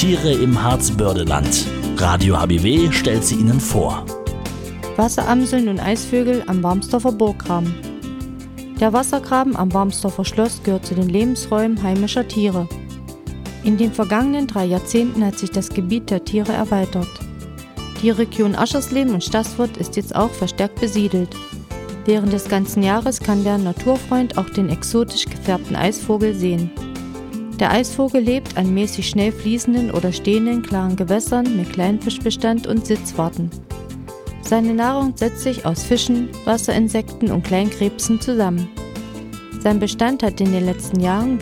Tiere im Harzbördeland. Radio HBW stellt sie Ihnen vor. Wasseramseln und Eisvögel am Warmsdorfer Burggraben. Der Wassergraben am Warmsdorfer Schloss gehört zu den Lebensräumen heimischer Tiere. In den vergangenen 3 Jahrzehnten hat sich das Gebiet der Tiere erweitert. Die Region Aschersleben und Staßfurt ist jetzt auch verstärkt besiedelt. Während des ganzen Jahres kann der Naturfreund auch den exotisch gefärbten Eisvogel sehen. Der Eisvogel lebt an mäßig schnell fließenden oder stehenden klaren Gewässern mit Kleinfischbestand und Sitzwarten. Seine Nahrung setzt sich aus Fischen, Wasserinsekten und Kleinkrebsen zusammen. Sein Bestand hat in den letzten Jahren